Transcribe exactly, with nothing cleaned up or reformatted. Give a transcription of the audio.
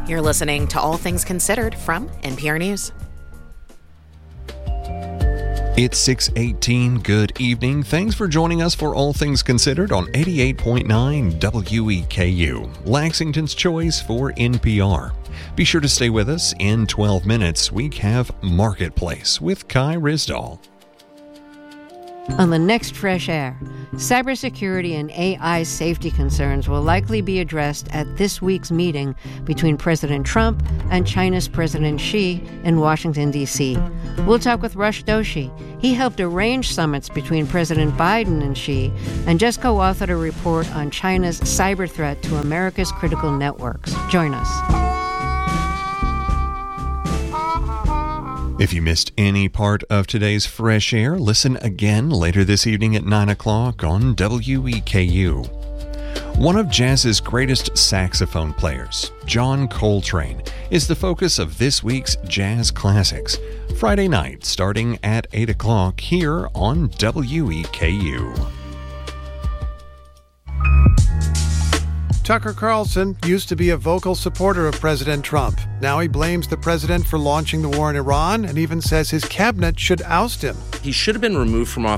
You're listening to All Things Considered from N P R News. It's six eighteen. Good evening. Thanks for joining us for All Things Considered on eighty-eight point nine W E K U, Lexington's choice for N P R. Be sure to stay with us. In twelve minutes, we have Marketplace with Kai Risdahl. On the next Fresh Air, cybersecurity and A I safety concerns will likely be addressed at this week's meeting between President Trump and China's President Xi in Washington, D C. We'll talk with Rush Doshi. He helped arrange summits between President Biden and Xi and just co-authored a report on China's cyber threat to America's critical networks. Join us. If you missed any part of today's Fresh Air, listen again later this evening at nine o'clock on W E K U. One of jazz's greatest saxophone players, John Coltrane, is the focus of this week's Jazz Classics, Friday night starting at eight o'clock here on W E K U. Tucker Carlson used to be a vocal supporter of President Trump. Now he blames the president for launching the war in Iran and even says his cabinet should oust him. He should have been removed from office